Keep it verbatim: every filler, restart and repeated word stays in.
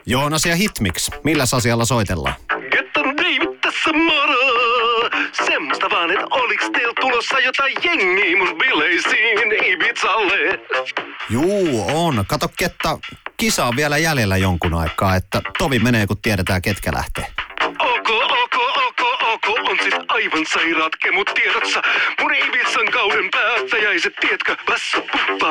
Joonas ja Hitmix. Milläs asialla soitellaan? Getton David tässä moro! Semmosta vaan, et oliks teillä tulossa jotain jengiä mun bileisiin Ibizalle? Juu, on. Kato, Ketta, kisa on vielä jäljellä jonkun aikaa, että tovi menee, kun tiedetään, ketkä lähtee. Oko, oko, oko, oko, on sit aivan sairaat kemut tiedossa. Mun Ibizan kauden päättäjäiset, tiedätkö, vässä puttaa